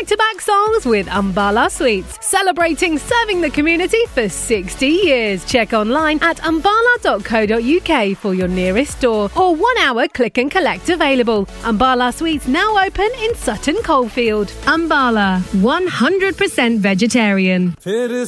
back-to-back songs with Umbala Sweets, celebrating serving the community for 60 years. Check online at umbala.co.uk for your nearest store or 1 hour click and collect available. Umbala Sweets now open in Sutton Coldfield. Umbala, 100% vegetarian.